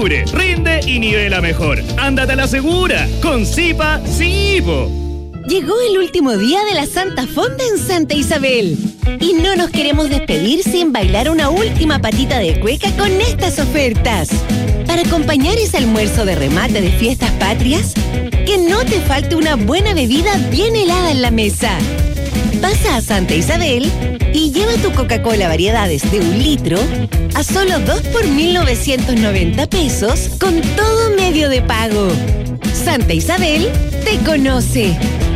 octubre. Rinde y nivela mejor. Ándate a la segura. Con Zipa, Zipo. Llegó el último día de la Santa Fonda en Santa Isabel. Y no nos queremos despedir sin bailar una última patita de cueca con estas ofertas. Para acompañar ese almuerzo de remate de fiestas patrias, que no te falte una buena bebida bien helada en la mesa. Pasa a Santa Isabel y lleva tu Coca-Cola variedades de 1 litro a solo 2 por 1.990 pesos con todo medio de pago. Santa Isabel te conoce.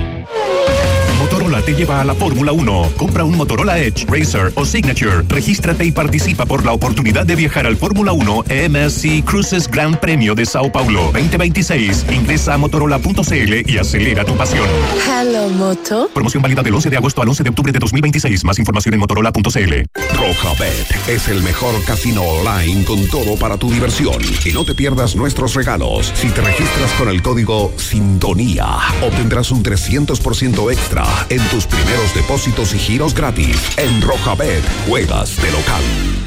Motorola te lleva a la Fórmula 1. Compra un Motorola Edge, Racer o Signature. Regístrate y participa por la oportunidad de viajar al Fórmula 1 MSC Cruises Gran Premio de Sao Paulo 2026. Ingresa a motorola.cl y acelera tu pasión. Hello, Moto. Promoción válida del 11 de agosto al 11 de octubre de 2026. Más información en motorola.cl. Rojabet es el mejor casino online con todo para tu diversión. Y no te pierdas nuestros regalos. Si te registras con el código Sintonía, obtendrás un 300% extra en tus primeros depósitos y giros gratis. En Rojabet, juegas de local.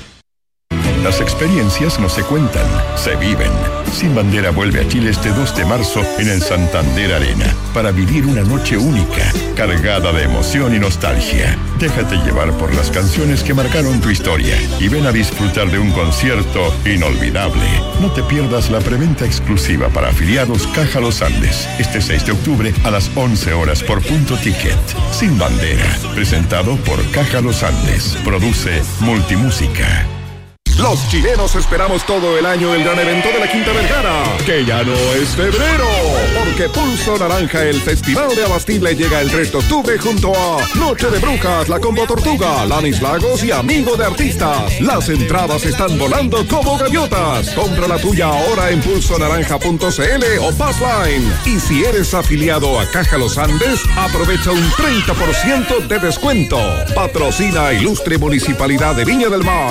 Las experiencias no se cuentan, se viven. Sin Bandera vuelve a Chile este 2 de marzo en el Santander Arena para vivir una noche única, cargada de emoción y nostalgia. Déjate llevar por las canciones que marcaron tu historia y ven a disfrutar de un concierto inolvidable. No te pierdas la preventa exclusiva para afiliados Caja Los Andes este 6 de octubre a las 11 horas por Punto Ticket. Sin Bandera, presentado por Caja Los Andes. Produce Multimúsica. Los chilenos esperamos todo el año el gran evento de la Quinta Vergara, que ya no es febrero, porque Pulso Naranja, el festival de Abastible, llega el 3 de octubre junto a Noche de Brujas, La Combo Tortuga, Lanis Lagos y Amigo de Artistas. Las entradas están volando como gaviotas. Compra la tuya ahora en pulsonaranja.cl o Passline. Y si eres afiliado a Caja Los Andes, aprovecha un 30% de descuento. Patrocina Ilustre Municipalidad de Viña del Mar.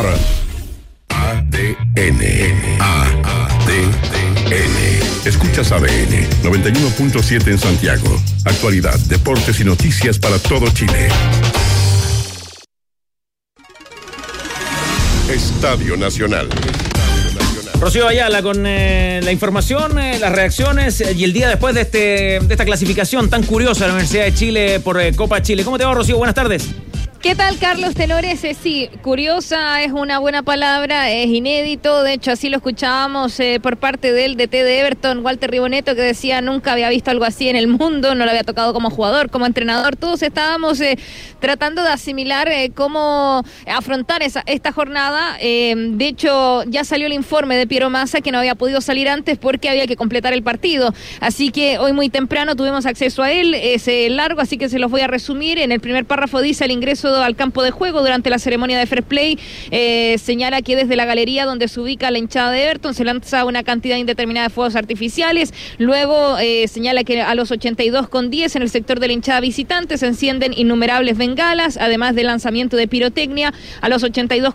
ADN. Escuchas ADN 91.7 en Santiago. Actualidad, deportes y noticias para todo Chile. Estadio Nacional. Rocío Ayala con la información, las reacciones y el día después de esta clasificación tan curiosa de la Universidad de Chile por Copa Chile. ¿Cómo te va, Rocío? Buenas tardes. ¿Qué tal, Carlos Tenores? Sí, curiosa es una buena palabra, es inédito, de hecho así lo escuchábamos por parte del DT de Everton, Walter Riboneto, que decía nunca había visto algo así en el mundo, no le había tocado como jugador, como entrenador, todos estábamos tratando de asimilar cómo afrontar esta jornada. De hecho ya salió el informe de Piero Massa, que no había podido salir antes porque había que completar el partido, así que hoy muy temprano tuvimos acceso a él, es largo, así que se los voy a resumir. En el primer párrafo dice: el ingreso al campo de juego durante la ceremonia de Fair Play, señala que desde la galería donde se ubica la hinchada de Everton se lanza una cantidad indeterminada de fuegos artificiales. Luego señala que a los 82:10 en el sector de la hinchada visitante se encienden innumerables bengalas, además del lanzamiento de pirotecnia. A los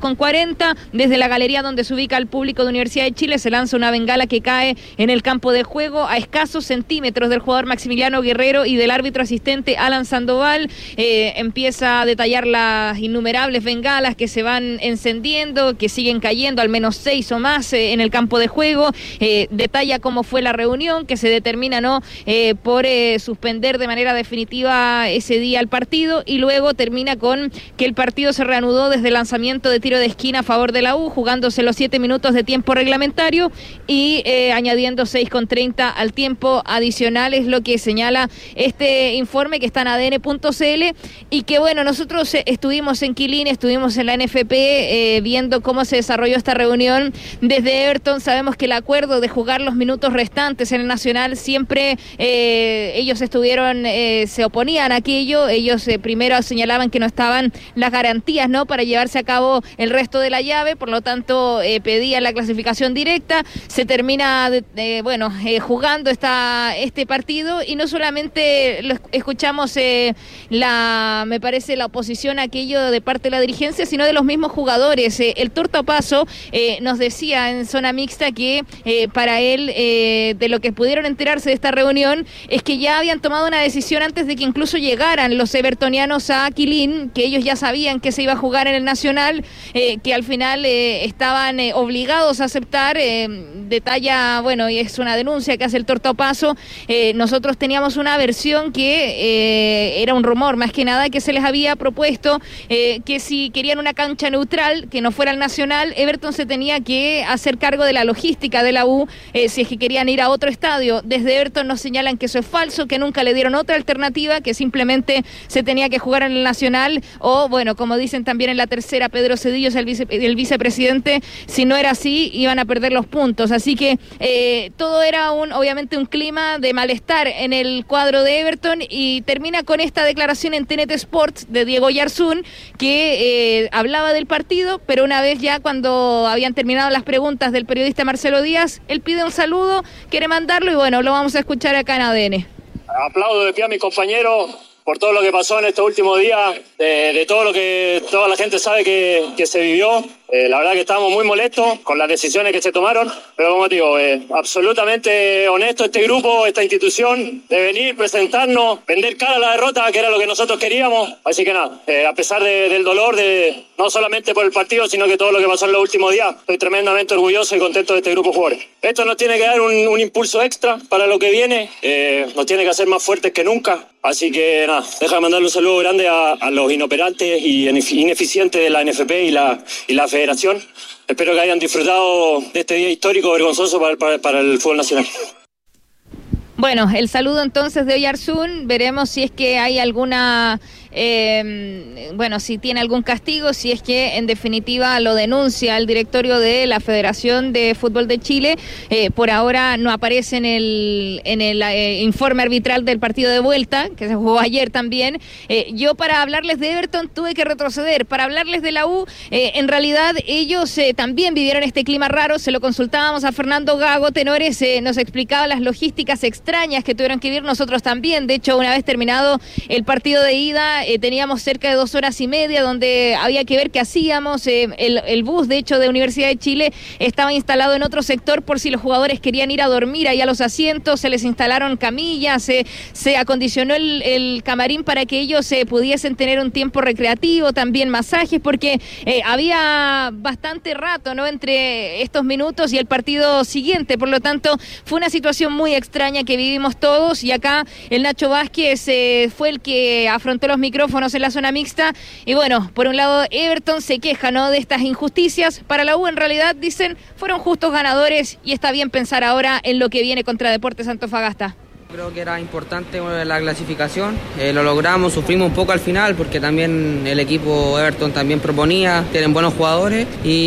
82:40 desde la galería donde se ubica el público de Universidad de Chile se lanza una bengala que cae en el campo de juego a escasos centímetros del jugador Maximiliano Guerrero y del árbitro asistente Alan Sandoval. Empieza a detallar las innumerables bengalas que se van encendiendo, que siguen cayendo, al menos 6 o más en el campo de juego. Detalla cómo fue la reunión, que se determina por suspender de manera definitiva ese día el partido, y luego termina con que el partido se reanudó desde el lanzamiento de tiro de esquina a favor de la U, jugándose los 7 minutos de tiempo reglamentario y añadiendo 6:30 al tiempo adicional. Es lo que señala este informe que está en adn.cl, y que bueno, nosotros estuvimos en Quilín, estuvimos en la NFP viendo cómo se desarrolló esta reunión desde Everton. Sabemos que el acuerdo de jugar los minutos restantes en el Nacional siempre ellos estuvieron, se oponían a aquello. Ellos primero señalaban que no estaban las garantías, ¿no?, para llevarse a cabo el resto de la llave, por lo tanto pedían la clasificación directa. Se termina jugando este partido, y no solamente lo escuchamos me parece la oposición decisión aquello de parte de la dirigencia, sino de los mismos jugadores. El Torta Opaso nos decía en zona mixta que para él, de lo que pudieron enterarse de esta reunión, es que ya habían tomado una decisión antes de que incluso llegaran los evertonianos a Quilín, que ellos ya sabían que se iba a jugar en el Nacional, que al final estaban obligados a aceptar. Detalla, bueno, y es una denuncia que hace el Torta Opaso. Nosotros teníamos una versión que era un rumor, más que nada, que se les había propuesto que si querían una cancha neutral, que no fuera el Nacional, Everton se tenía que hacer cargo de la logística de la U, si es que querían ir a otro estadio. Desde Everton nos señalan que eso es falso, que nunca le dieron otra alternativa, que simplemente se tenía que jugar en el Nacional, o bueno, como dicen también en la tercera, Pedro Cedillos, el vicepresidente, si no era así, iban a perder los puntos. Así que todo era obviamente un clima de malestar en el cuadro de Everton, y termina con esta declaración en TNT Sports de Diego Yarzún, que hablaba del partido, pero una vez ya cuando habían terminado las preguntas del periodista Marcelo Díaz, él pide un saludo, quiere mandarlo, y bueno, lo vamos a escuchar acá en ADN. Aplaudo de pie a mis compañeros por todo lo que pasó en estos últimos días, de todo lo que toda la gente sabe que se vivió. La verdad que estábamos muy molestos con las decisiones que se tomaron, pero como te digo, absolutamente honesto este grupo, esta institución, de venir, presentarnos, vender cara a la derrota, que era lo que nosotros queríamos. Así que nada, a pesar del dolor, no solamente por el partido, sino que todo lo que pasó en los últimos días, estoy tremendamente orgulloso y contento de este grupo de jugadores. Esto nos tiene que dar un impulso extra para lo que viene, nos tiene que hacer más fuertes que nunca. Así que nada, déjame mandarle un saludo grande a los inoperantes y ineficientes de la NFP y la Federación. Espero que hayan disfrutado de este día histórico, vergonzoso para el fútbol nacional. Bueno, el saludo entonces de Oyarzún. Veremos si es que hay alguna... si tiene algún castigo, si es que en definitiva lo denuncia el directorio de la Federación de Fútbol de Chile. Por ahora no aparece en el informe arbitral del partido de vuelta, que se jugó ayer también. Yo, para hablarles de Everton, tuve que retroceder. Para hablarles de la U, en realidad ellos también vivieron este clima raro. Se lo consultábamos a Fernando Gago Tenores, nos explicaba las logísticas extrañas que tuvieron que vivir. Nosotros también. De hecho, una vez terminado el partido de ida, teníamos cerca de 2 horas y media donde había que ver qué hacíamos. El bus, de hecho, de Universidad de Chile estaba instalado en otro sector por si los jugadores querían ir a dormir ahí a los asientos. Se les instalaron camillas, se acondicionó el camarín para que ellos pudiesen tener un tiempo recreativo, también masajes, porque había bastante rato, ¿no?, entre estos minutos y el partido siguiente. Por lo tanto, fue una situación muy extraña que vivimos todos, y acá el Nacho Vázquez fue el que afrontó los micrófonos en la zona mixta. Y bueno, por un lado Everton se queja, ¿no?, de estas injusticias. Para la U, en realidad, dicen, fueron justos ganadores y está bien pensar ahora en lo que viene contra Deportes Antofagasta. Creo que era importante la clasificación, lo logramos, sufrimos un poco al final porque también el equipo Everton también proponía, tienen buenos jugadores.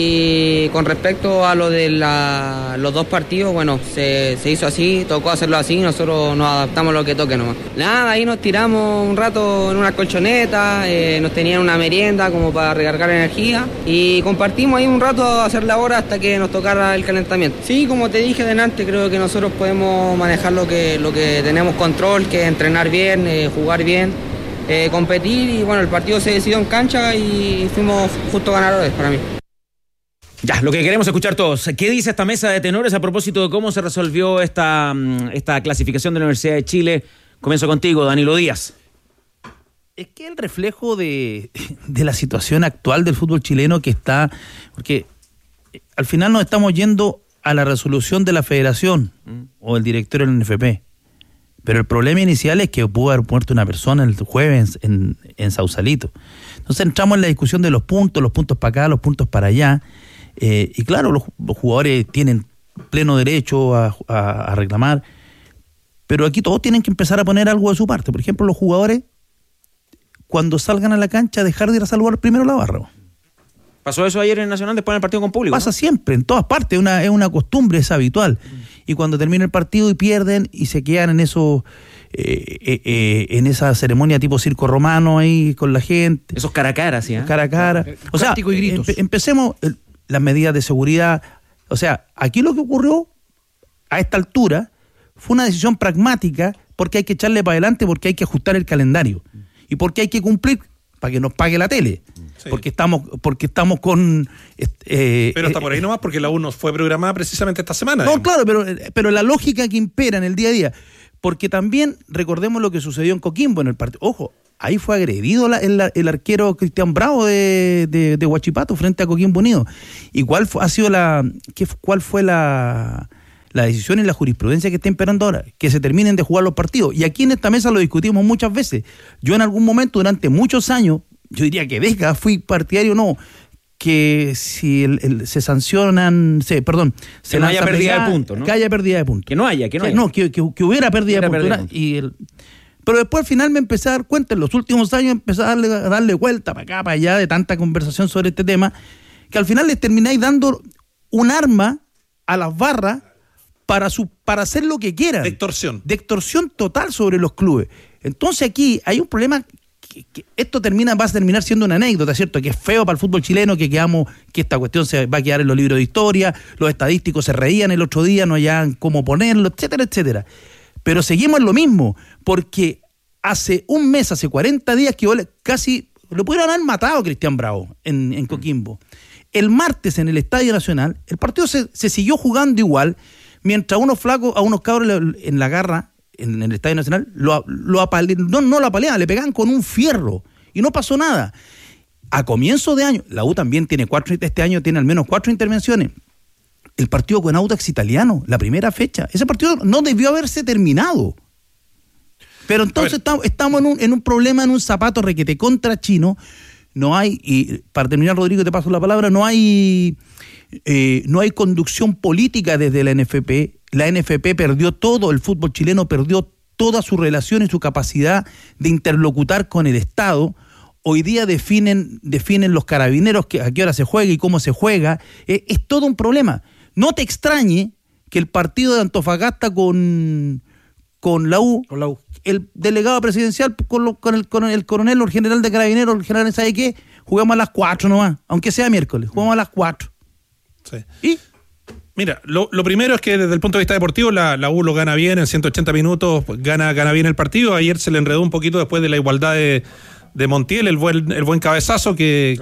Y con respecto a lo de los 2 partidos, bueno, se hizo así, tocó hacerlo así, nosotros nos adaptamos a lo que toque nomás. Nada, ahí nos tiramos un rato en una colchoneta, nos tenían una merienda como para recargar energía y compartimos ahí un rato a hacer la hora hasta que nos tocara el calentamiento. Sí, como te dije delante, creo que nosotros podemos manejar lo que tenemos control, que es entrenar bien, jugar bien, competir, y bueno, el partido se decidió en cancha y fuimos justos ganadores para mí. Ya, lo que queremos escuchar todos. ¿Qué dice esta mesa de tenores a propósito de cómo se resolvió esta clasificación de la Universidad de Chile? Comienzo contigo, Danilo Díaz. Es que el reflejo de la situación actual del fútbol chileno que está, porque al final nos estamos yendo a la resolución de la Federación o el directorio del NFP. Pero el problema inicial es que pudo haber muerto una persona el jueves en Sausalito. Entonces entramos en la discusión de los puntos para acá, los puntos para allá. Y claro, los jugadores tienen pleno derecho a reclamar. Pero aquí todos tienen que empezar a poner algo de su parte. Por ejemplo, los jugadores, cuando salgan a la cancha, dejar de ir a saludar primero la barra. ¿Pasó eso ayer en Nacional después del partido con público? Pasa, ¿no? Siempre, en todas partes, es una costumbre, es habitual. Y cuando termina el partido y pierden y se quedan en eso, en esa ceremonia tipo circo romano ahí con la gente. Esos cara a cara, ¿sí? Cara a cara. O sea, y gritos. Empecemos las medidas de seguridad. O sea, aquí lo que ocurrió a esta altura fue una decisión pragmática, porque hay que echarle para adelante, porque hay que ajustar el calendario y porque hay que cumplir pague la tele. Sí. Porque estamos con... pero está por ahí nomás, porque la U nos fue programada precisamente esta semana. No, digamos. Claro, pero la lógica que impera en el día a día, porque también recordemos lo que sucedió en Coquimbo en el partido. Ojo, ahí fue agredido el arquero Cristian Bravo de Huachipato frente a Coquimbo Unido. ¿Y cuál fue la decisión y la jurisprudencia que está imperando ahora? Que se terminen de jugar los partidos. Y aquí en esta mesa lo discutimos muchas veces. Yo en algún momento, durante muchos años, yo diría que décadas, fui partidario, que si se sancionan, se no haya pérdida de puntos, ¿no? Que haya pérdida de puntos. Que no haya. Que hubiera pérdida de puntos. Pero después al final me empecé a dar cuenta, en los últimos años empecé a darle vuelta para acá, para allá, de tanta conversación sobre este tema, que al final les termináis dando un arma a las barras para hacer lo que quieran. De extorsión total sobre los clubes. Entonces aquí hay un problema que esto va a terminar siendo una anécdota, ¿cierto? Que es feo para el fútbol chileno, que esta cuestión se va a quedar en los libros de historia, los estadísticos se reían el otro día, no hallaban cómo ponerlo, etcétera, etcétera. Pero seguimos en lo mismo, porque hace 40 días que casi lo pudieron haber matado a Cristian Bravo en Coquimbo. El martes en el Estadio Nacional, el partido se siguió jugando igual, mientras unos cabros en la garra, en el Estadio Nacional, no lo apaleaban, le pegaban con un fierro y no pasó nada. A comienzo de año, la U también tiene este año tiene al menos 4 intervenciones. El partido con Audax Italiano, la primera fecha, ese partido no debió haberse terminado. Pero entonces estamos en un problema, en un zapato requete contra Chino. No hay, y para terminar, Rodrigo, te paso la palabra, no hay conducción política desde la NFP. La NFP perdió todo, el fútbol chileno perdió toda su relación y su capacidad de interlocutar con el Estado. Hoy día definen los carabineros a qué hora se juega y cómo se juega. Es todo un problema. No te extrañe que el partido de Antofagasta con la U, el delegado presidencial con el coronel o el general de carabineros, el general, ¿sabe qué? Jugamos a las 4 nomás, aunque sea miércoles, jugamos a las 4. Sí. ¿Y? Mira, lo primero es que desde el punto de vista deportivo la U lo gana bien en 180 minutos, gana bien el partido. Ayer se le enredó un poquito después de la igualdad de Montiel, el buen cabezazo que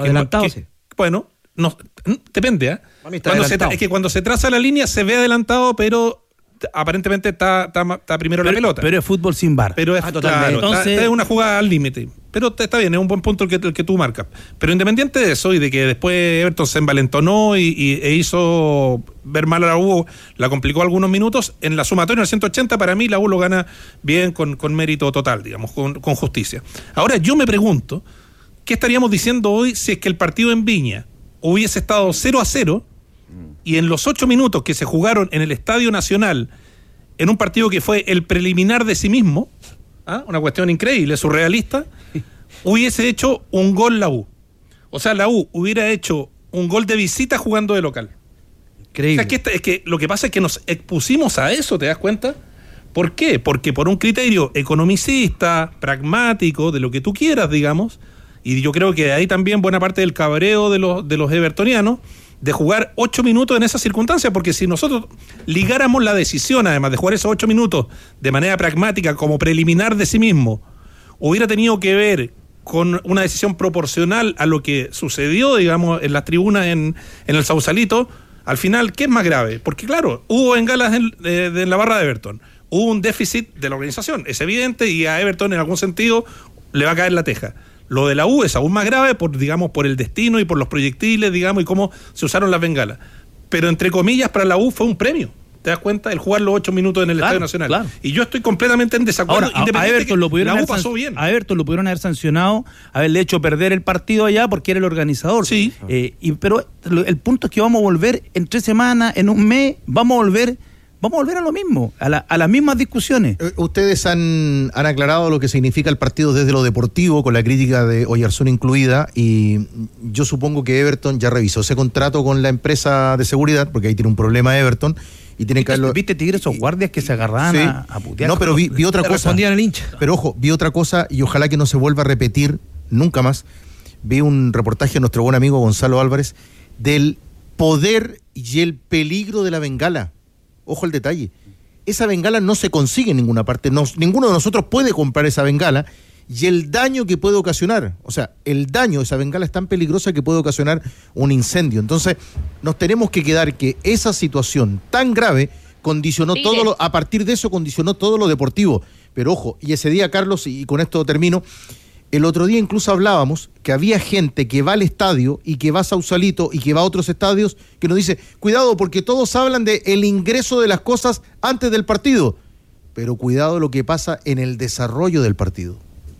bueno, no, depende, ¿eh? Es que cuando se traza la línea se ve adelantado, pero aparentemente está primero la pelota. Pero es fútbol sin VAR. Pero es, claro, entonces... es una jugada al límite. Pero está bien, es un buen punto el que tú marcas. Pero independiente de eso y de que después Everton se envalentonó e hizo ver mal a la U, la complicó algunos minutos, en la sumatoria en el 180 para mí la U lo gana bien, con mérito total, digamos, con justicia. Ahora yo me pregunto, ¿qué estaríamos diciendo hoy si es que el partido en Viña hubiese estado 0-0 y en los 8 minutos que se jugaron en el Estadio Nacional, en un partido que fue el preliminar de sí mismo, una cuestión increíble, surrealista, hubiese hecho un gol la U? O sea, la U hubiera hecho un gol de visita jugando de local. Increíble. O sea, es que lo que pasa es que nos expusimos a eso, ¿te das cuenta? ¿Por qué? Porque por un criterio economicista, pragmático, de lo que tú quieras, digamos, y yo creo que ahí también buena parte del cabreo de los evertonianos, de jugar 8 minutos en esas circunstancias, porque si nosotros ligáramos la decisión, además de jugar esos 8 minutos de manera pragmática como preliminar de sí mismo, hubiera tenido que ver con una decisión proporcional a lo que sucedió, digamos, en las tribunas en el Sausalito, al final, ¿qué es más grave? Porque claro, hubo bengalas en la barra de Everton, hubo un déficit de la organización, es evidente, y a Everton en algún sentido le va a caer la teja. Lo de la U es aún más grave por el destino y por los proyectiles, digamos, y cómo se usaron las bengalas. Pero entre comillas, para la U fue un premio. ¿Te das cuenta? El jugar los 8 minutos en el Estadio Nacional. Claro. Y yo estoy completamente en desacuerdo. Ahora, a Everton la U pasó bien. A Everton lo pudieron haber sancionado, haberle hecho perder el partido allá porque era el organizador. Sí. Pero el punto es que vamos a volver en 3 semanas, en un mes, vamos a volver a lo mismo, a las mismas discusiones. Ustedes han aclarado lo que significa el partido desde lo deportivo, con la crítica de Oyarzún incluida, y yo supongo que Everton ya revisó ese contrato con la empresa de seguridad, porque ahí tiene un problema Everton, y tiene que haberlo... ¿Viste, Tigre, esos guardias que se agarraban a putear? No, pero vi otra cosa. Respondían al hincha. Pero ojo, vi otra cosa, y ojalá que no se vuelva a repetir nunca más. Vi un reportaje de nuestro buen amigo Gonzalo Álvarez del poder y el peligro de la bengala. Ojo el detalle, esa bengala no se consigue en ninguna parte, ninguno de nosotros puede comprar esa bengala, y el daño que puede ocasionar. O sea, el daño, esa bengala es tan peligrosa que puede ocasionar un incendio. Entonces, nos tenemos que quedar que esa situación tan grave condicionó a partir de eso condicionó todo lo deportivo. Pero ojo, y ese día, Carlos, y con esto termino, el otro día incluso hablábamos que había gente que va al estadio y que va a Sausalito y que va a otros estadios que nos dice, cuidado porque todos hablan de el ingreso de las cosas antes del partido, pero cuidado lo que pasa en el desarrollo del partido.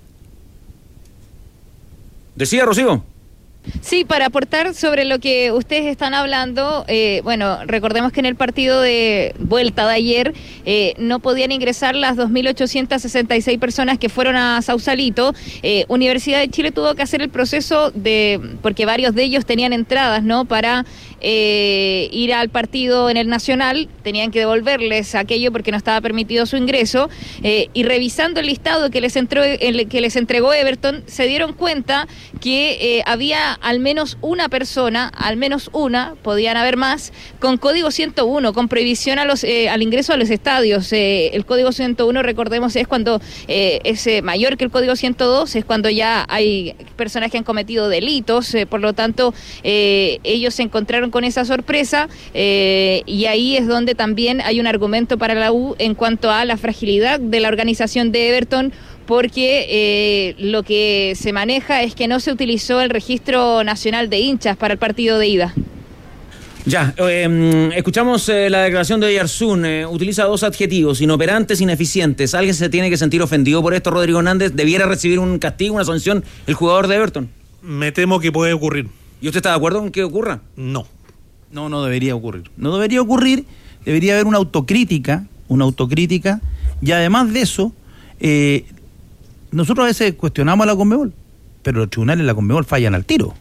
Decía Rocío. Sí, para aportar sobre lo que ustedes están hablando, bueno, recordemos que en el partido de vuelta de ayer no podían ingresar las 2.866 personas que fueron a Sausalito. Universidad de Chile tuvo que hacer el proceso porque varios de ellos tenían entradas, ¿no?, para ir al partido en el Nacional, tenían que devolverles aquello porque no estaba permitido su ingreso, y revisando el listado que les entregó Everton, se dieron cuenta que había al menos una persona, al menos una, podían haber más, con código 101, con prohibición al ingreso a los estadios. El código 101, recordemos, es cuando es mayor que el código 102, es cuando ya hay personas que han cometido delitos, por lo tanto, ellos se encontraron con esa sorpresa, y ahí es donde también hay un argumento para la U en cuanto a la fragilidad de la organización de Everton, porque lo que se maneja es que no se utilizó el registro nacional de hinchas para el partido de ida. Ya, escuchamos la declaración de Oyarzún. Utiliza dos adjetivos: inoperantes, ineficientes. ¿Alguien se tiene que sentir ofendido por esto, Rodrigo Hernández? ¿Debiera recibir un castigo, una sanción, el jugador de Everton? Me temo que puede ocurrir. ¿Y usted está de acuerdo en que ocurra? No. No debería ocurrir. No debería ocurrir, debería haber una autocrítica, y además de eso, nosotros a veces cuestionamos a la Conmebol, pero los tribunales de la Conmebol fallan al tiro.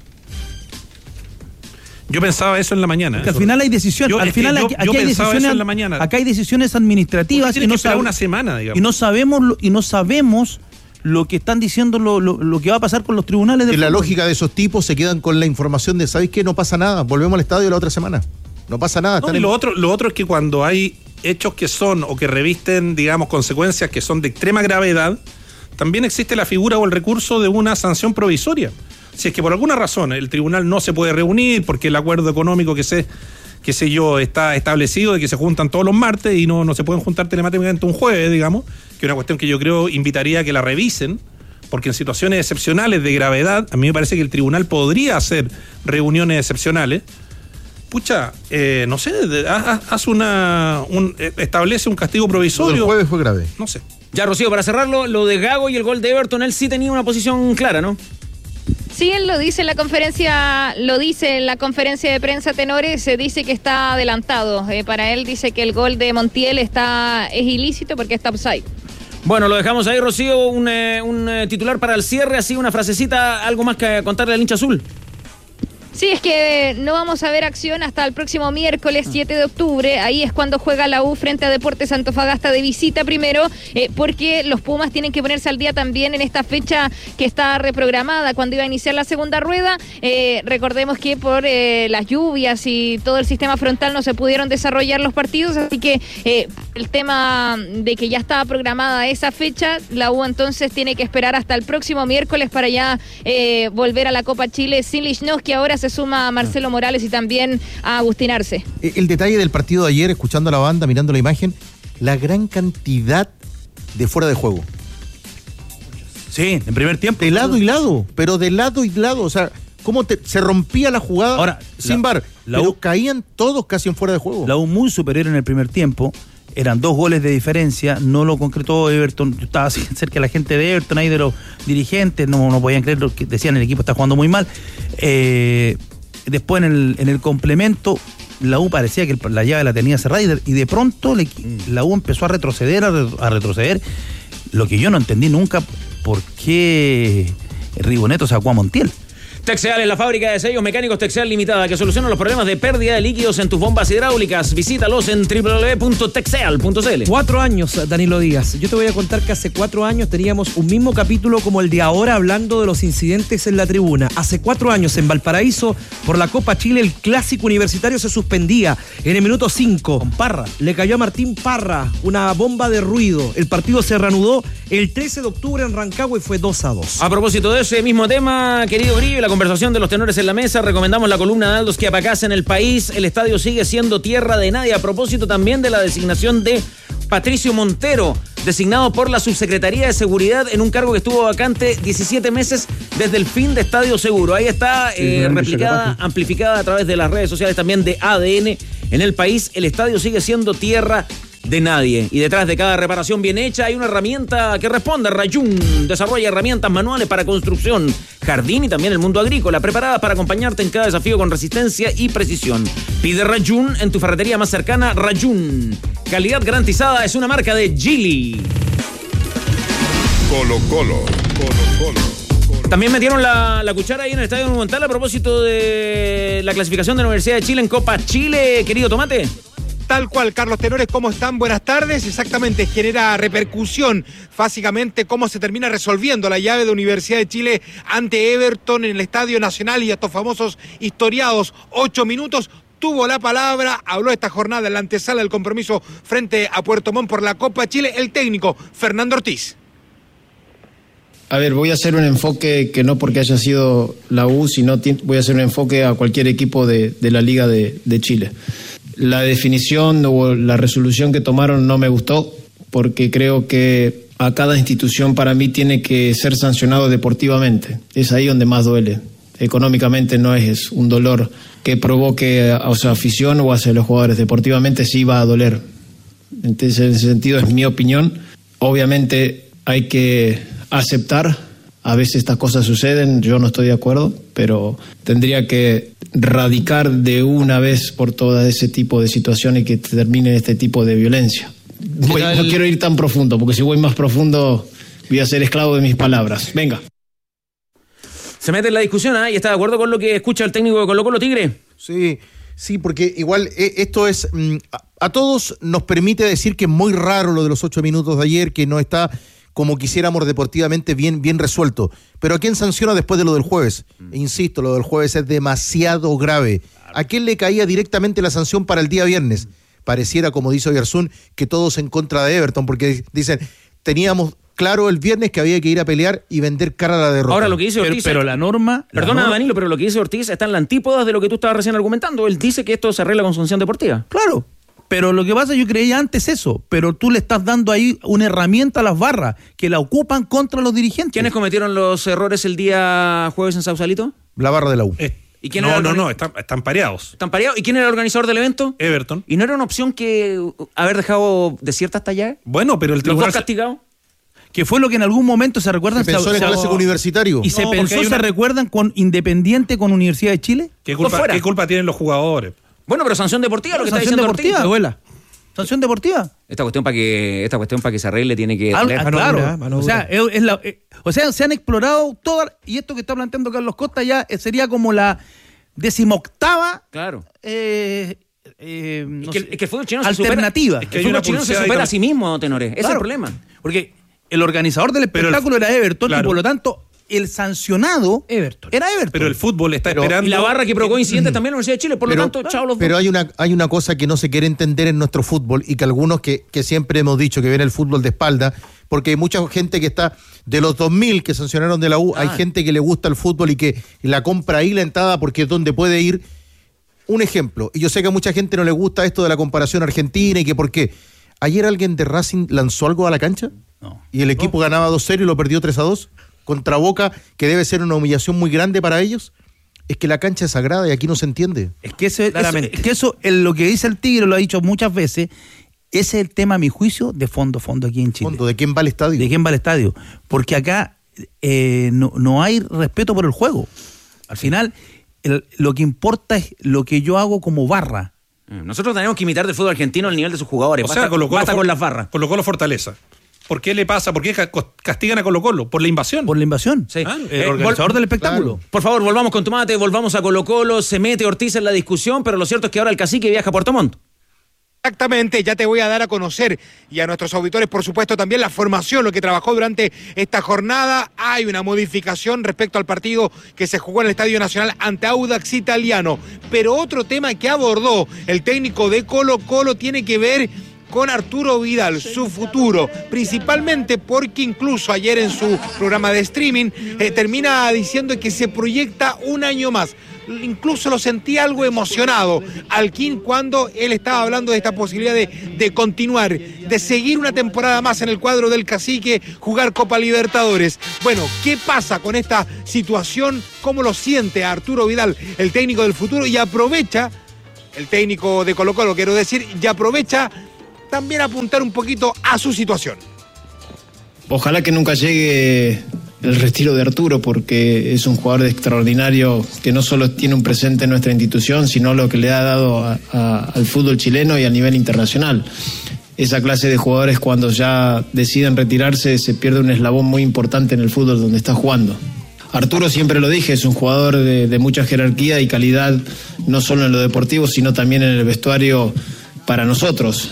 Yo pensaba eso en la mañana. Porque al final hay decisiones. Aquí hay decisiones en la mañana. Acá hay decisiones administrativas y no sabemos una semana, digamos. Y no sabemos lo que están diciendo, lo que va a pasar con los tribunales de fútbol. La lógica de esos tipos se quedan con la información de, ¿sabéis qué? No pasa nada, volvemos al estadio la otra semana. No pasa nada. No, y lo otro es que cuando hay hechos que son o que revisten, digamos, consecuencias que son de extrema gravedad, también existe la figura o el recurso de una sanción provisoria. Si es que por alguna razón el tribunal no se puede reunir porque el acuerdo económico qué sé yo, está establecido de que se juntan todos los martes y no se pueden juntar telemáticamente un jueves, digamos, que es una cuestión que yo creo invitaría a que la revisen, porque en situaciones excepcionales de gravedad, a mí me parece que el tribunal podría hacer reuniones excepcionales. Pucha, no sé, establece un castigo provisorio. El jueves fue grave. No sé. Ya, Rocío, para cerrarlo, lo de Gago y el gol de Everton, él sí tenía una posición clara, ¿no? Sí, él lo dice en la conferencia, de prensa, Tenores, se dice que está adelantado. Para él dice que el gol de Montiel es ilícito porque está offside. Bueno, lo dejamos ahí, Rocío, un titular para el cierre, así una frasecita, algo más que contarle al hincha azul. Sí, es que no vamos a ver acción hasta el próximo miércoles 7 de octubre. Ahí es cuando juega la U frente a Deportes Antofagasta de visita primero, porque los Pumas tienen que ponerse al día también en esta fecha que está reprogramada cuando iba a iniciar la segunda rueda. Recordemos que por las lluvias y todo el sistema frontal no se pudieron desarrollar los partidos, así que el tema de que ya estaba programada esa fecha, la U entonces tiene que esperar hasta el próximo miércoles para ya volver a la Copa Chile sin Lichnowsky. Ahora se suma a Marcelo Morales y también a Agustín Arce. El detalle del partido de ayer, escuchando a la banda, mirando la imagen, la gran cantidad de fuera de juego. Sí, en primer tiempo. De lado y lado, o sea, cómo se rompía la jugada ahora, sin VAR, pero caían todos casi en fuera de juego. La U muy superior en el primer tiempo. Eran 2 goles de diferencia, no lo concretó Everton. Yo estaba cerca de la gente de Everton, ahí de los dirigentes, no podían creer lo que decían, el equipo está jugando muy mal. Después en el complemento, la U parecía que la llave la tenía cerrada y de pronto la U empezó a retroceder. Lo que yo no entendí nunca, por qué Rigoneto sacó a Montiel. Texeal es la fábrica de sellos mecánicos Texeal Limitada que soluciona los problemas de pérdida de líquidos en tus bombas hidráulicas. Visítalos en www.texeal.cl. 4 años, Danilo Díaz. Yo te voy a contar que hace 4 años teníamos un mismo capítulo como el de ahora, hablando de los incidentes en la tribuna. Hace 4 años en Valparaíso, por la Copa Chile, el clásico universitario se suspendía. En el minuto 5, Con Parra. le cayó a Martín Parra una bomba de ruido. El partido se reanudó el 13 de octubre en Rancagua y fue 2-2. A propósito de ese mismo tema, querido Brillo, y la conversación de los tenores en la mesa, recomendamos la columna de Aldos Quiapacás en El País. El estadio sigue siendo tierra de nadie. A propósito también de la designación de Patricio Montero, designado por la Subsecretaría de Seguridad en un cargo que estuvo vacante 17 meses desde el fin de Estadio Seguro. Ahí está replicada, amplificada a través de las redes sociales también de ADN en El País. El estadio sigue siendo tierra de nadie. Y detrás de cada reparación bien hecha hay una herramienta que responde. Rayun desarrolla herramientas manuales para construcción, jardín y también el mundo agrícola, preparadas para acompañarte en cada desafío con resistencia y precisión. Pide Rayun en tu ferretería más cercana. Rayun, calidad garantizada, es una marca de Geely. Colo Colo. También metieron la cuchara ahí en el Estadio Monumental a propósito de la clasificación de la Universidad de Chile en Copa Chile. Querido Tomate. Tal cual, Carlos Tenores, ¿cómo están? Buenas tardes. Exactamente, genera repercusión, básicamente, cómo se termina resolviendo la llave de Universidad de Chile ante Everton en el Estadio Nacional y estos famosos historiados 8 minutos. Tuvo la palabra, habló esta jornada en la antesala del compromiso frente a Puerto Montt por la Copa Chile, el técnico Fernando Ortiz. A ver, voy a hacer un enfoque que no porque haya sido la U, sino voy a hacer un enfoque a cualquier equipo de la Liga de Chile. La definición o la resolución que tomaron no me gustó, porque creo que a cada institución para mí tiene que ser sancionado deportivamente. Es ahí donde más duele. Económicamente no es un dolor que provoque a su afición o hacia los jugadores. Deportivamente sí va a doler. Entonces, en ese sentido es mi opinión. Obviamente hay que aceptar, a veces estas cosas suceden, yo no estoy de acuerdo, pero tendría que radicar de una vez por todas ese tipo de situaciones y que termine este tipo de violencia. No quiero ir tan profundo, porque si voy más profundo voy a ser esclavo de mis palabras. Venga. Se mete en la discusión, ¿y está de acuerdo con lo que escucha el técnico de Colo Colo, Tigre? Sí, porque igual esto es, a todos nos permite decir que es muy raro lo de los 8 minutos de ayer, que no está como quisiéramos deportivamente bien resuelto. Pero ¿a quién sanciona después de lo del jueves? Insisto, lo del jueves es demasiado grave. ¿A quién le caía directamente la sanción para el día viernes? Pareciera, como dice Oyarzún, que todos en contra de Everton, porque dicen, teníamos claro el viernes que había que ir a pelear y vender cara a la derrota. Ahora lo que dice Ortiz... Pero la norma... Perdona, Danilo, pero lo que dice Ortiz está en la antípoda de lo que tú estabas recién argumentando. Él dice que esto se arregla con sanción deportiva. Claro. Pero lo que pasa, yo creía antes eso, pero tú le estás dando ahí una herramienta a las barras que la ocupan contra los dirigentes. ¿Quiénes cometieron los errores el día jueves en Sausalito? La barra de la U. ¿Y quién están pareados. ¿Están pareados? ¿Y quién era el organizador del evento? Everton. ¿Y no era una opción que haber dejado desierta hasta allá? Bueno, pero el tribunal... ¿Los dos castigados? Que fue lo que en algún momento se recuerdan. Se pensó en el clásico universitario. Y se pensó, ¿se recuerdan con Independiente con Universidad de Chile? ¿Qué culpa tienen los jugadores? Bueno, pero sanción deportiva, lo que está diciendo Ortiz. Abuela. ¿Sanción deportiva? Esta cuestión para que se arregle tiene que... Claro. O sea, se han explorado todas, y esto que está planteando Carlos Costa ya sería como la 18ª. Claro. Es que el fútbol chileno alternativa. Se supera, el fútbol chileno se supera a sí mismo, Tenores. Ese es el problema. Porque el organizador del espectáculo era Everton, y por lo tanto el sancionado era Everton. Pero el fútbol está esperando... Y la barra que provocó incidentes también en la Universidad de Chile, por lo tanto, chao los dos. Pero hay una cosa que no se quiere entender en nuestro fútbol y que algunos que siempre hemos dicho que ven el fútbol de espalda, porque hay mucha gente que está de los 2000 que sancionaron de la U, hay gente que le gusta el fútbol y que la compra ahí la entrada porque es donde puede ir. Un ejemplo, y yo sé que a mucha gente no le gusta esto de la comparación argentina y que por qué. ¿Ayer alguien de Racing lanzó algo a la cancha? No. ¿Y el equipo ganaba 2-0 y lo perdió 3-2? Contra Boca, que debe ser una humillación muy grande para ellos. Es que la cancha es sagrada y aquí no se entiende. Es que eso es lo que dice el Tigre, lo ha dicho muchas veces. Ese es el tema, a mi juicio, de fondo aquí en Chile. ¿De quién va al estadio? ¿De quién va al estadio? Porque acá no hay respeto por el juego. Al final, lo que importa es lo que yo hago como barra. Nosotros tenemos que imitar del fútbol argentino al nivel de sus jugadores. O sea, basta con las barras. Colo Colo Fortaleza. ¿Por qué le pasa? ¿Por qué castigan a Colo-Colo? Por la invasión. Por la invasión. Sí. El organizador del espectáculo. Claro. Por favor, volvamos con Tomate, volvamos a Colo-Colo. Se mete Ortiz en la discusión, pero lo cierto es que ahora el Cacique viaja a Puerto Montt. Exactamente, ya te voy a dar a conocer y a nuestros auditores, por supuesto, también la formación, lo que trabajó durante esta jornada. Hay una modificación respecto al partido que se jugó en el Estadio Nacional ante Audax Italiano. Pero otro tema que abordó el técnico de Colo-Colo tiene que ver con Arturo Vidal, su futuro, principalmente porque incluso ayer en su programa de streaming termina diciendo que se proyecta un año más. Incluso lo sentí algo emocionado Alquín cuando él estaba hablando de esta posibilidad de continuar, de seguir una temporada más en el cuadro del Cacique, jugar Copa Libertadores. Bueno, ¿qué pasa con esta situación? ¿Cómo lo siente Arturo Vidal, el técnico del futuro? Y aprovecha, el técnico de Colo-Colo quiero decir, y aprovecha también apuntar un poquito a su situación. Ojalá que nunca llegue el retiro de Arturo, porque es un jugador extraordinario que no solo tiene un presente en nuestra institución, sino lo que le ha dado al fútbol chileno y a nivel internacional. Esa clase de jugadores, cuando ya deciden retirarse, se pierde un eslabón muy importante en el fútbol donde está jugando. Arturo, siempre lo dije, es un jugador de mucha jerarquía y calidad, no solo en lo deportivo, sino también en el vestuario para nosotros.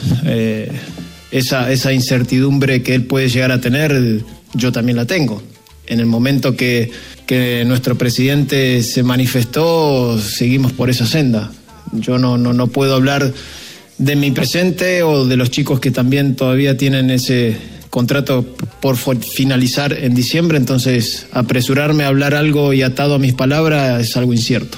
Esa incertidumbre que él puede llegar a tener, yo también la tengo. En el momento que nuestro presidente se manifestó, seguimos por esa senda. Yo no puedo hablar de mi presente o de los chicos que también todavía tienen ese contrato por finalizar en diciembre, entonces apresurarme a hablar algo y atado a mis palabras es algo incierto.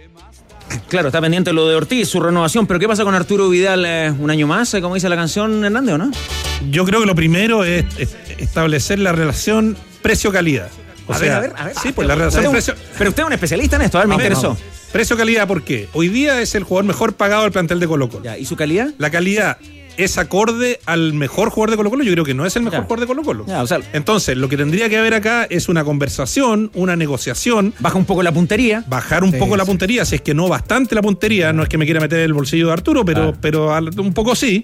Claro, está pendiente lo de Ortiz, su renovación, pero ¿qué pasa con Arturo Vidal un año más, como dice la canción, Hernández, o no? Yo creo que lo primero es establecer la relación precio-calidad. A ver. Sí, pues la relación precio... Pero usted es un especialista en esto, a ver, me interesó. Vamos. Precio-calidad, ¿por qué? Hoy día es el jugador mejor pagado del plantel de Colo-Colo. ¿Y su calidad? La calidad es acorde al mejor jugador de Colo-Colo. Yo creo que no es el mejor jugador de Colo-Colo. Entonces, lo que tendría que haber acá es una conversación, una negociación. Baja un poco la puntería. Bajar un poco la puntería, si es que no bastante la puntería. No es que me quiera meter el bolsillo de Arturo, pero un poco sí.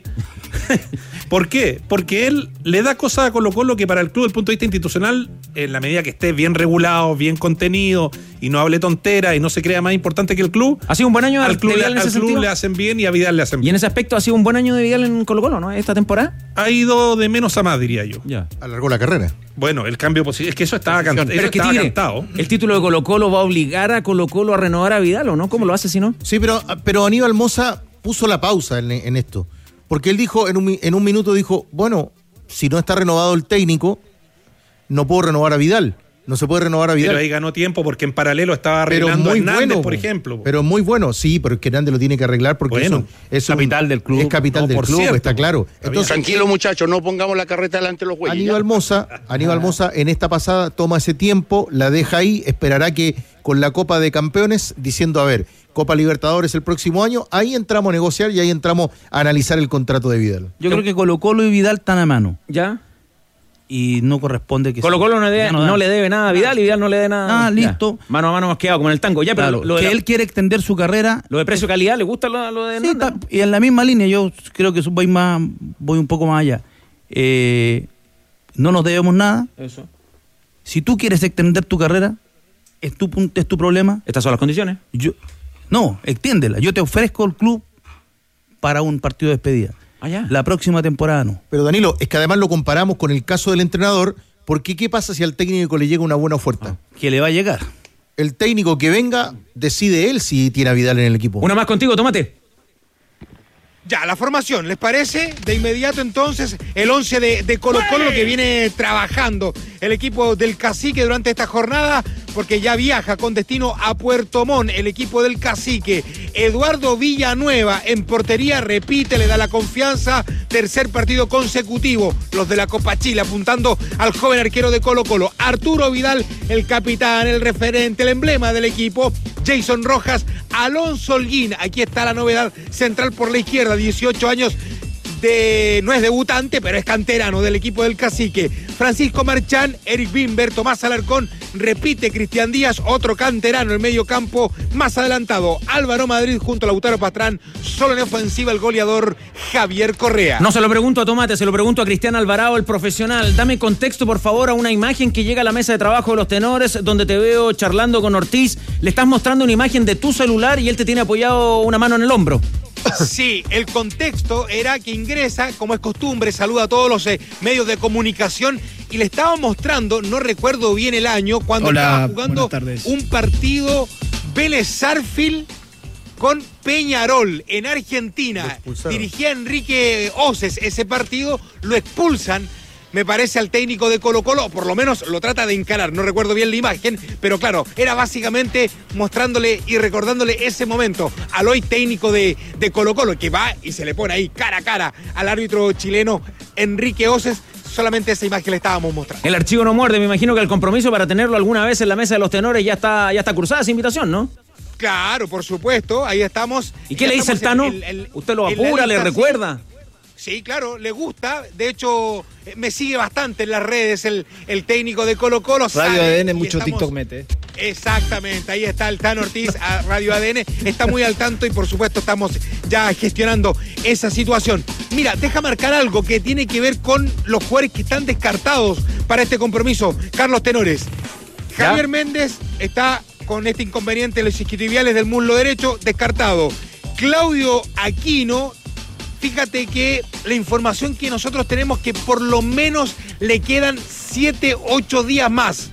¿Por qué? Porque él le da cosas a Colo-Colo que para el club, desde el punto de vista institucional, en la medida que esté bien regulado, bien contenido y no hable tontera y no se crea más importante que el club. Ha sido un buen año al club, de Vidal en ese club sentido. Le hacen bien y a Vidal le hacen bien. Y en ese aspecto ha sido un buen año de Vidal en Colo-Colo, ¿no? Esta temporada. Ha ido de menos a más, diría yo. Ya. Alargó la carrera. Bueno, el cambio posible. Es que eso estaba cantado. Pero es que Tigre, cantado. El título de Colo-Colo va a obligar a Colo-Colo a renovar a Vidal, ¿o no? ¿Cómo lo hace si no? Sí, pero Aníbal Mosa puso la pausa en esto. Porque él dijo, en un minuto dijo, bueno, si no está renovado el técnico, no puedo renovar a Vidal. No se puede renovar a Vidal. Pero ahí ganó tiempo porque en paralelo estaba arreglando a Hernández, por ejemplo. Pero muy bueno, sí, pero es que Hernández lo tiene que arreglar porque es capital del club. Es capital del club, cierto, está claro. Entonces, tranquilo, muchachos, no pongamos la carreta delante de los güeyes. Aníbal Mosa en esta pasada toma ese tiempo, la deja ahí, esperará que con la Copa de Campeones, diciendo, a ver, Copa Libertadores el próximo año, ahí entramos a negociar y ahí entramos a analizar el contrato de Vidal. Yo creo que Colo-Colo y Vidal están a mano. ¿Ya? Y no corresponde que... Colo-Colo no le debe nada a Vidal y Vidal no le debe nada. Listo. Ya. Mano a mano hemos quedado como en el tango. Ya, pero claro, él quiere extender su carrera. ¿Lo de precio-calidad le gusta lo de Hernández? Sí, y en la misma línea, yo creo que voy un poco más allá. No nos debemos nada. Eso. Si tú quieres extender tu carrera, es tu problema. ¿Estas son las condiciones? No, extiéndela. Yo te ofrezco el club para un partido de despedida. La próxima temporada no. Pero Danilo, es que además lo comparamos con el caso del entrenador, porque ¿qué pasa si al técnico le llega una buena oferta? Que le va a llegar. El técnico que venga decide él si tiene a Vidal en el equipo. Una más contigo, Tomate. Ya, la formación, ¿les parece? De inmediato entonces el 11 de Colo-Colo, lo que viene trabajando el equipo del Cacique durante esta jornada, porque ya viaja con destino a Puerto Montt el equipo del Cacique. Eduardo Villanueva en portería, repite, le da la confianza, tercer partido consecutivo, los de la Copa Chile, apuntando al joven arquero de Colo-Colo. Arturo Vidal, el capitán, el referente, el emblema del equipo. Jason Rojas, Alonso Holguín, aquí está la novedad central por la izquierda, 18 años, no es debutante, pero es canterano del equipo del Cacique. Francisco Marchán, Eric Bimber, Tomás Alarcón, repite Cristian Díaz, otro canterano en el medio campo, más adelantado Álvaro Madrid junto a Lautaro Pastrán, solo en ofensiva el goleador Javier Correa. No se lo pregunto a Tomate, se lo pregunto a Cristian Alvarado, el profesional. Dame contexto, por favor, a una imagen que llega a la mesa de trabajo de los tenores, donde te veo charlando con Ortiz. Le estás mostrando una imagen de tu celular y él te tiene apoyado una mano en el hombro. Sí, el contexto era que ingresa, como es costumbre, saluda a todos los medios de comunicación y le estaba mostrando, no recuerdo bien el año, cuando estaba jugando un partido Vélez Sarsfield con Peñarol en Argentina. Dirigía Enrique Oces ese partido, lo expulsan. Me parece al técnico de Colo-Colo, por lo menos lo trata de encarar, no recuerdo bien la imagen, pero claro, era básicamente mostrándole y recordándole ese momento al hoy técnico de Colo-Colo, que va y se le pone ahí cara a cara al árbitro chileno Enrique Oces. Solamente esa imagen le estábamos mostrando. El archivo no muerde, me imagino que el compromiso para tenerlo alguna vez en la mesa de los tenores ya está cruzada esa invitación, ¿no? Claro, por supuesto, ahí estamos. ¿Y qué le dice el Tano? ¿Usted lo apura, le recuerda? Sí, claro, le gusta. De hecho, me sigue bastante en las redes el técnico de Colo-Colo. Radio ADN, mucho TikTok mete. Exactamente, ahí está el Tano Ortiz a Radio ADN. Está muy al tanto y por supuesto estamos ya gestionando esa situación. Mira, deja marcar algo que tiene que ver con los jugadores que están descartados para este compromiso. Carlos Tenores. Javier Méndez está con este inconveniente en los isquiotibiales del muslo derecho, descartado. Claudio Aquino, fíjate que la información que nosotros tenemos que por lo menos le quedan 7-8 días más.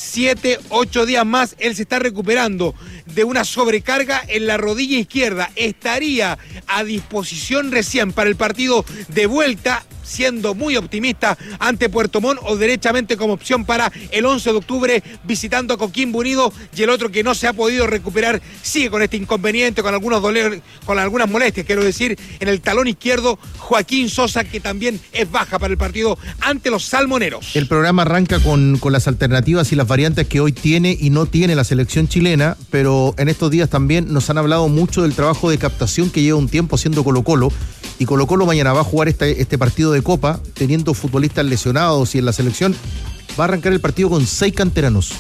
7-8 días más, él se está recuperando de una sobrecarga en la rodilla izquierda. Estaría a disposición recién para el partido de vuelta, siendo muy optimista ante Puerto Montt o derechamente como opción para el 11 de octubre visitando a Coquimbo Unido, y el otro que no se ha podido recuperar sigue con este inconveniente, con algunos dolores, con algunas molestias, quiero decir, en el talón izquierdo, Joaquín Sosa, que también es baja para el partido ante los salmoneros. El programa arranca con las alternativas y las variantes que hoy tiene y no tiene la selección chilena, pero en estos días también nos han hablado mucho del trabajo de captación que lleva un tiempo haciendo Colo-Colo, y Colo-Colo mañana va a jugar este partido de Copa, teniendo futbolistas lesionados y en la selección, va a arrancar el partido con 6 canteranos.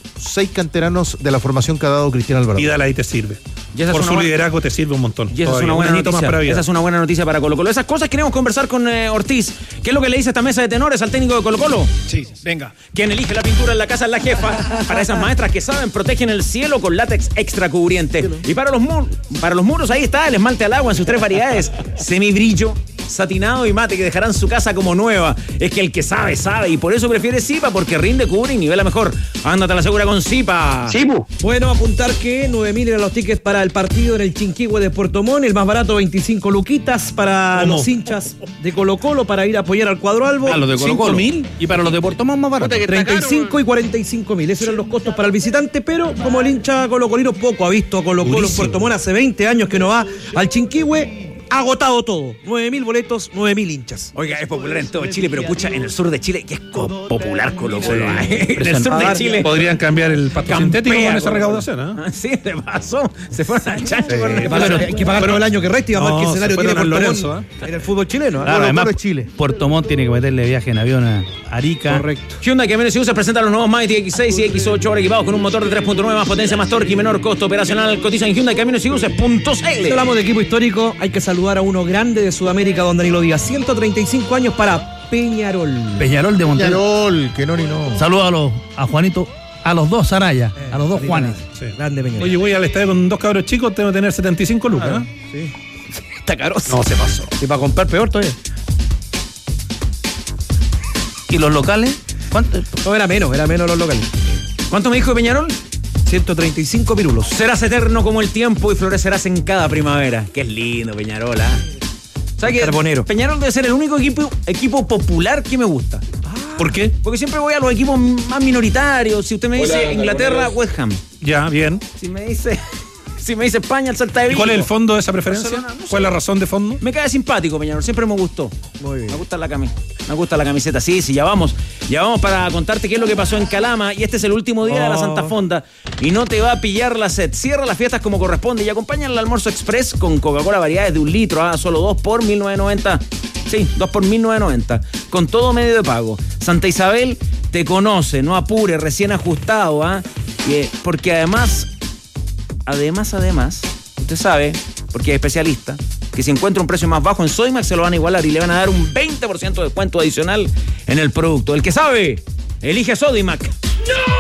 6 canteranos de la formación que ha dado Cristian Alvarado. Y dale ahí te sirve. Por su liderazgo te sirve un montón. Y esa es una buena noticia. Esa es una buena noticia para Colo-Colo. Esas cosas queremos conversar con Ortiz. ¿Qué es lo que le dice esta mesa de tenores al técnico de Colo-Colo? Sí, venga. Quien elige la pintura en la casa es la jefa. Para esas maestras que saben, protegen el cielo con látex extra cubriente. Y para los muros, ahí está el esmalte al agua en sus 3 variedades: semibrillo, satinado y mate, que dejarán su casa como nueva. Es que el que sabe, sabe, y por eso prefiere Zipa, porque rinde, cubre y nivela mejor. Ándate a la segura con Zipa. Bueno, apuntar que 9.000 eran los tickets para el partido en el Chinquihue de Puerto Montt, el más barato 25 luquitas para los hinchas de Colo-Colo para ir a apoyar al cuadro albo. A los de Colo-Colo. 5.000 y para los de Puerto Montt más barato. 35 y 45.000, esos eran los costos para el visitante, pero como el hincha colocolino poco ha visto a Colo-Colo en Puerto Montt, hace 20 años que no va al Chinquihue, agotado todo. 9.000 boletos, 9.000 hinchas. Oiga, es popular en todo Chile, pero pucha, en el sur de Chile, que es popular Colo-Colo. En el sur de Chile. Podrían cambiar el pasto sintético con esa recaudación, ¿eh? Sí, se pasó. Se fueron al chancho. Hay que pagar todo el año que resta y vamos a ver qué escenario tiene Puerto Montt en el fútbol chileno. Claro, además, Chile. Puerto Montt tiene que meterle viaje en avión a Arica. Correcto. Hyundai Camiones y Buses presenta los nuevos Mighty X6 y X8, ahora equipados con un motor de 3.9, más potencia, más torque y menor costo operacional. Cotiza en Hyundai Camiones y Buses.cl. Si hablamos de equipo histórico, hay que saludar a uno grande de Sudamérica, don Danilo Díaz. 135 años para Peñarol. Peñarol de Monterrey. Peñarol, que no. Saludos a Juanito, a los dos Araya, a los dos Juanes. Sí. Grande Peñarol. Oye, voy al estadio con 2 cabros chicos, tengo que tener 75 lucas, ¿eh? Sí. Está caro. No, se pasó. Y para comprar peor todavía. ¿Y los locales? ¿Cuánto? No, era menos los locales. ¿Cuánto me dijo de Peñarol? 135 pirulos. Serás eterno como el tiempo y florecerás en cada primavera. Qué lindo, Peñarol, ¿ah? ¿Sabes qué? Carbonero. Peñarol debe ser el único equipo popular que me gusta. ¿Por qué? Porque siempre voy a los equipos más minoritarios. Si usted me dice Inglaterra, West Ham. Ya, bien. Si me dice España, el Salta de Vigo. ¿Y cuál es el fondo de esa preferencia? No sé. ¿Cuál es la razón de fondo? Me cae simpático, Peñarol. Siempre me gustó. Muy bien. Me gusta la camiseta. Sí, ya vamos para contarte qué es lo que pasó en Calama. Y este es el último día de la Santa Fonda. Y no te va a pillar la sed. Cierra las fiestas como corresponde y acompaña al almuerzo express con Coca-Cola variedades de 1 litro. Solo 2 por $1.990. Sí, 2 por 1.990. Con todo medio de pago. Santa Isabel te conoce, no apure, recién ajustado, ¿ah? Porque además, usted sabe, porque es especialista, que si encuentra un precio más bajo en Sodimac se lo van a igualar y le van a dar un 20% de descuento adicional en el producto. El que sabe, elige Sodimac. ¡No!